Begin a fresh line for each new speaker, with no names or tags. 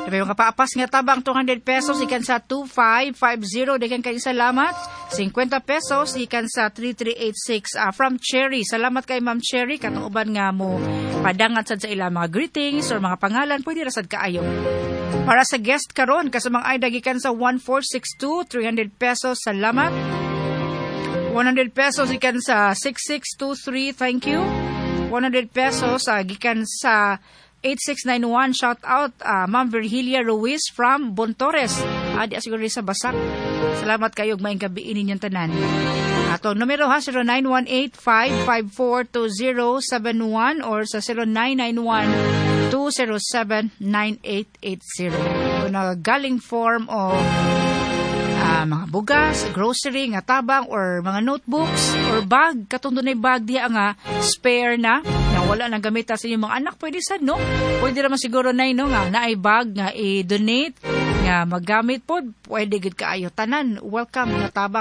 Sabi mga paapas nga tabang 200 pesos ikan sa 2550. Dagan kayo salamat. 50 pesos ikan sa 3386 from Cherry. Salamat kay Ma'am Cherry. Katong uban nga mo padangat sad sa ilang mga greetings or mga pangalan. Pwede rasad kaayo. Para sa guest karon kasamang ay dagikan sa 1462, 300 pesos. Salamat. 100 pesos ikan sa 6623. Thank you. 100 pesos gikan sa 8691, shout out Ma'am Virgilia Ruiz from Bontores. Di siguro sa Basak. Salamat kayo maing gabi ninyong tanan. Ato numero ha 0915-554-2071 or sa 0991-207-9880. Kung galing form o mga bugas, grocery, nga tabang, or mga notebooks, or bag, katong dunay bag diya nga spare na wala nang gamit sa inyong mga anak, pwede sad, no? Pwede naman siguro na, no, nga naay bag, nga i-donate, nga maggamit po, pwede gud kaayo. Tanan, welcome, nga tabang.